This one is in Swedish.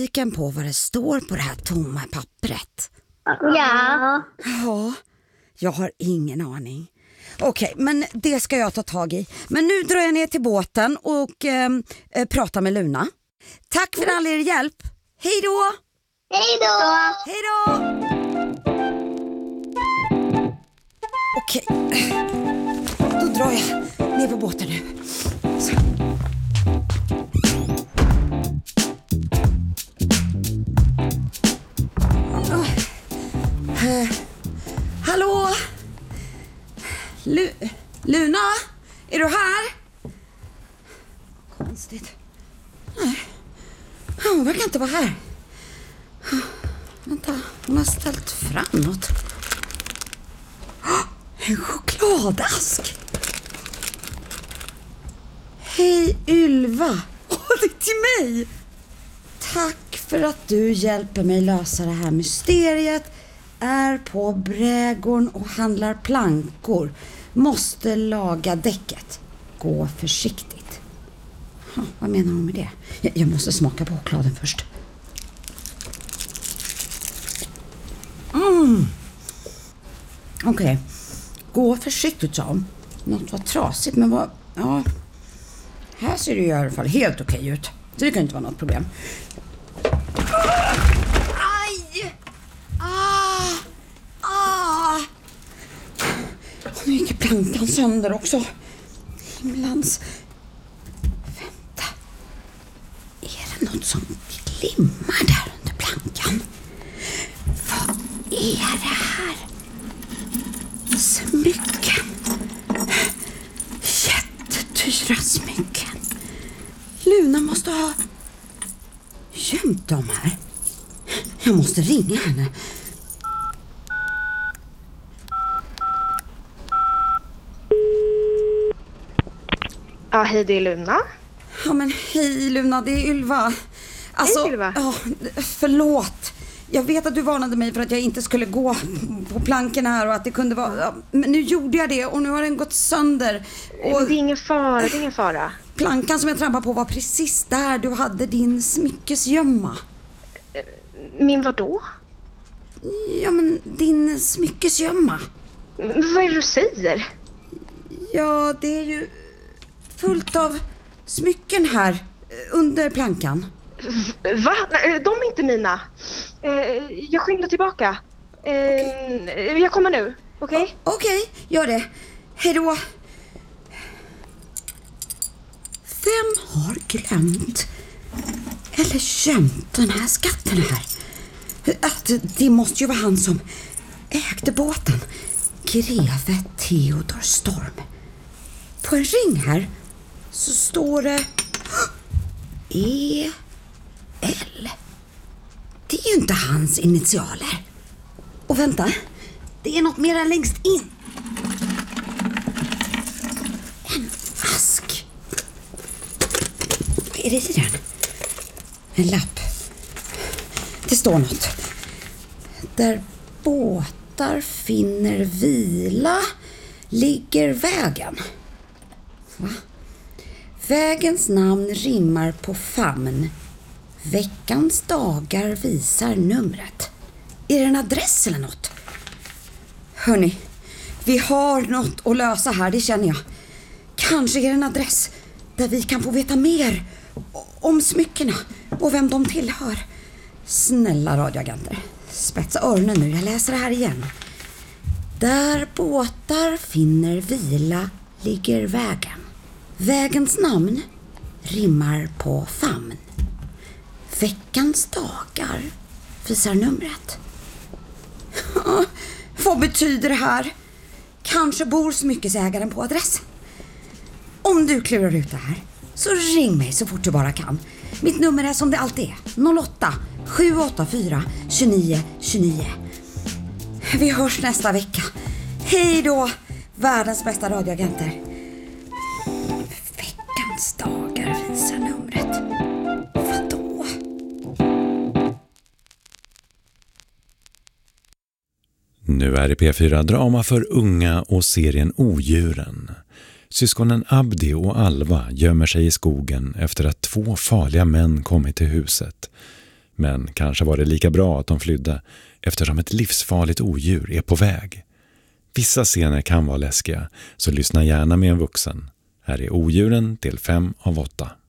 nyfiken på vad det står på det här tomma pappret? Ja. Ja, jag har ingen aning. Okej, men det ska jag ta tag i. Men nu drar jag ner till båten och pratar med Luna. Tack för all er hjälp. Hej då! Hej då! Hej då! Okej, då drar jag ner på båten nu. Så. Hallå? Luna? Är du här? Konstigt. Nej. Hon verkar inte vara här. Vänta, hon har ställt fram något. En chokladask. Hej Ylva. Det är till mig. Tack för att du hjälper mig lösa det här mysteriet. Är på brädgården och handlar plankor. Måste laga däcket. Gå försiktigt. Vad menar hon med det? Jag måste smaka på chokladen först. Okej. Gå försiktigt, sa hon. Något var trasigt, men vad... Ja. Här ser det i alla fall helt okej ut. Så det kan inte vara något problem. Aj! Nu gick plankan sönder också. Himlans. Vänta. Är det något som glimmar där under plankan? Vad är det här? Smycken. Jättedyra smycken. Luna måste ha gömt dem här. Jag måste ringa henne. Ja, hej, det är Luna. Ja, men hej Luna, det är Ylva. Alltså, hej Ylva. Ja, förlåt. Jag vet att du varnade mig för att jag inte skulle gå på planken här och att det kunde vara... Ja, men nu gjorde jag det och nu har den gått sönder. Och det är ingen fara, det är ingen fara. Plankan som jag trampade på var precis där du hade din smyckesgömma. Min vadå? Ja, men din smyckesgömma. Vad är det du säger? Ja, det är ju fullt av smycken här under plankan. Va? Nej, de är inte mina. Jag skyndar tillbaka. Jag kommer nu, okej? Okej, gör det. Hej då. Vem har glömt eller gömt den här skatten här? Att det måste ju vara han som ägde båten. Greve Theodor Storm. På en ring här så står det E.L. Det är ju inte hans initialer. Och vänta, det är något mer längst in. En ask. Vad är det i den? En lapp. Det står något. Där båtar finner vila ligger vägen. Va? Vägens namn rimmar på famn. Veckans dagar visar numret. Är det en adress eller något? Hörni, vi har något att lösa här, det känner jag. Kanske är det en adress där vi kan få veta mer om smyckena och vem de tillhör. Snälla radioagenter, spetsa öronen nu, jag läser det här igen. Där båtar finner vila ligger vägen. Vägens namn rimmar på famn. Veckans dagar visar numret. Vad betyder det här? Kanske bor smyckesägaren på adressen. Om du klurar ut det här så ring mig så fort du bara kan. Mitt nummer är som det alltid är. 08-784-2929. Vi hörs nästa vecka. Hej då, världens bästa radioagenter. Veckans dagar visar numret. Vadå? Nu är det P4 Drama för unga och serien Odjuren. Syskonen Abdi och Alva gömmer sig i skogen efter att 2 farliga män kommit till huset. Men kanske var det lika bra att de flydde eftersom ett livsfarligt odjur är på väg. Vissa scener kan vara läskiga, så lyssna gärna med en vuxen. Här är Odjuren till 5 av 8.